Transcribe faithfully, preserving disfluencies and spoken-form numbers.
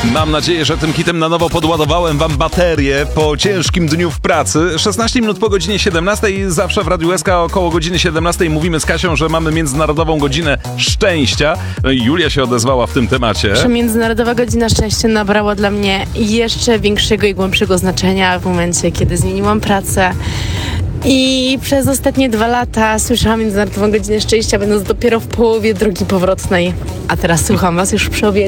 Mam nadzieję, że tym hitem na nowo podładowałem wam baterię po ciężkim dniu w pracy. szesnaście minut po godzinie siedemnastej, zawsze w Radiu S K około godziny siedemnastej mówimy z Kasią, że mamy Międzynarodową Godzinę Szczęścia. No i Julia się odezwała w tym temacie. Że Międzynarodowa Godzina Szczęścia nabrała dla mnie jeszcze większego i głębszego znaczenia w momencie, kiedy zmieniłam pracę. I przez ostatnie dwa lata słyszałam Międzynarodową Godzinę Szczęścia, będąc dopiero w połowie drogi powrotnej. A teraz słucham was już przy obiedzie.